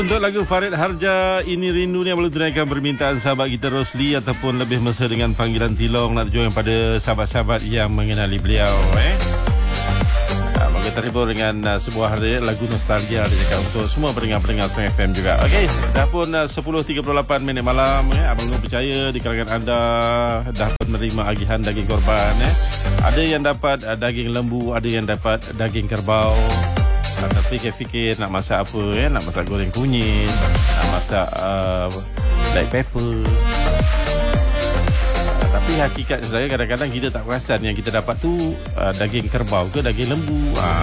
Untuk lagu Farid Harja, Ini Rindu ni boleh tunaikan permintaan sahabat kita Rosli ataupun lebih mesra dengan panggilan Tilong, nak tujuan pada sahabat-sahabat yang mengenali beliau. Moga terhibur dengan sebuah lagu nostalgia dia cakap untuk semua pendengar-pendengar Smart FM juga. Okey, dah pun 10.38 minit malam. Abang Nur percaya di kalangan anda dah menerima agihan daging korban. Ada yang dapat daging lembu, ada yang dapat daging kerbau. Tapi fikir nak masak apa, nak masak goreng kunyit, nak masak black pepper. Tapi hakikat saya kadang-kadang kita tak perasan yang kita dapat tu daging kerbau ke daging lembu.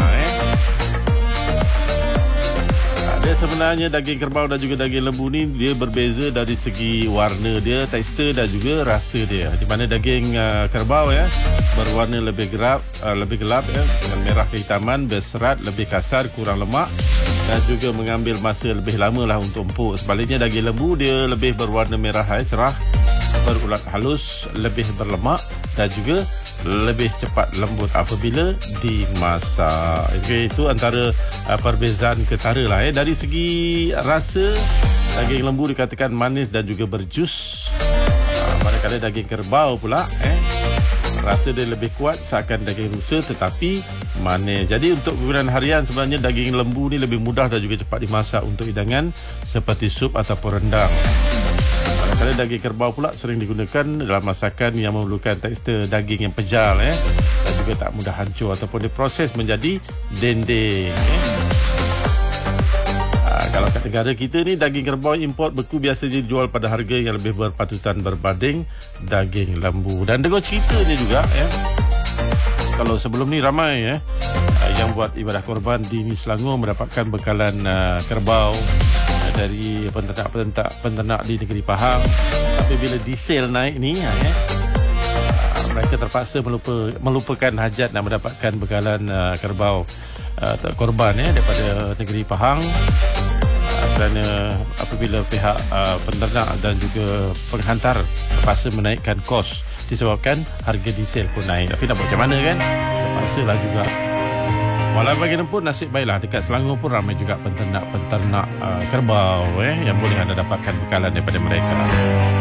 Dia sebenarnya daging kerbau dan juga daging lembu ni dia berbeza dari segi warna dia, tekstur dan juga rasa dia. Di mana daging kerbau berwarna lebih gelap dengan merah kehitaman, berserat, lebih kasar, kurang lemak dan juga mengambil masa lebih lama lah untuk empuk. Sebaliknya daging lembu dia lebih berwarna merah cerah, berulat halus, lebih berlemak dan juga lebih cepat lembut apabila dimasak. Okay, itu antara perbezaan ketara lah. Dari segi rasa, daging lembu dikatakan manis dan juga berjus. Manakala daging kerbau pula rasa dia lebih kuat seakan daging rusa tetapi manis. Jadi untuk kegunaan harian sebenarnya daging lembu ni lebih mudah dan juga cepat dimasak untuk hidangan seperti sup ataupun rendang. Kalau daging kerbau pula sering digunakan dalam masakan yang memerlukan tekstur daging yang pejal dan juga tak mudah hancur ataupun diproses menjadi dendeng. Kalau kat negara kita ni daging kerbau import beku biasanya dijual pada harga yang lebih berpatutan berbanding daging lembu. Dan dengar ceritanya juga kalau sebelum ni ramai yang buat ibadah korban di Selangor mendapatkan bekalan kerbau dari penternak di negeri Pahang. Tapi bila diesel naik ni mereka terpaksa melupakan hajat nak mendapatkan bekalan kerbau korban daripada negeri Pahang kerana apabila pihak penternak dan juga penghantar terpaksa menaikkan kos disebabkan harga diesel pun naik. Tapi nak buat macam mana kan, terpaksalah juga. Walau bagaimanapun nasib baiklah, dekat Selangor pun ramai juga penternak kerbau yang boleh anda dapatkan bekalan daripada mereka.